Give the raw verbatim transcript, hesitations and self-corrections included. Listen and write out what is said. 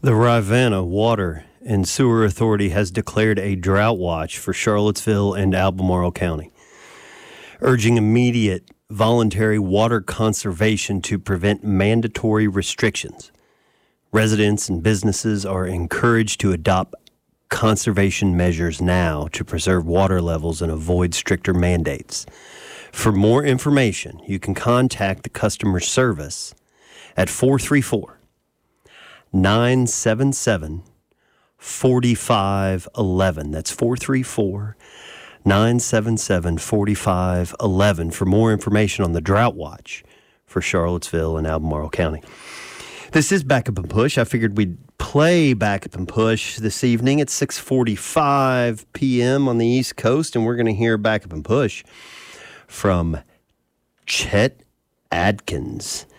The Rivanna Water and Sewer Authority has declared a drought watch for Charlottesville and Albemarle County, urging immediate voluntary water conservation to prevent mandatory restrictions. Residents and businesses are encouraged to adopt conservation measures now to preserve water levels and avoid stricter mandates. For more information, you can contact the customer service at four three four, nine seven seven, four five one one. That's four three four, nine seven seven, four five one one for more information on the drought watch for Charlottesville and Albemarle County. This is Backup and Push. I figured we'd play Backup and Push this evening at six forty-five p.m. on the East Coast, and we're going to hear Backup and Push from Chet Atkins.